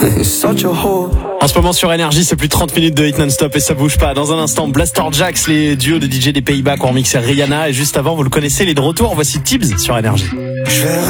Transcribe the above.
En ce moment sur Énergie, c'est plus de 30 minutes de hit non-stop et ça bouge pas. Dans un instant, Blaster Jacks, les duos de DJ des Pays-Bas qui ont remixé Rihanna. Et juste avant, vous le connaissez, il est de retour. Voici Tibbs sur Énergie. Je vais